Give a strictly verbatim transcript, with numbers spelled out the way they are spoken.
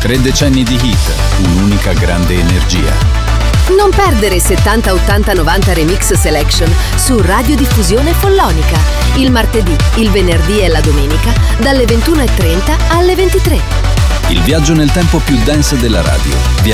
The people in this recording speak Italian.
Tre decenni di hit, un'unica grande energia. Non perdere settanta, ottanta, novanta Remix Selection su Radiodiffusione Follonica. Il martedì, il venerdì e la domenica dalle ventuno e trenta alle ventitré. Il viaggio nel tempo più dance della radio.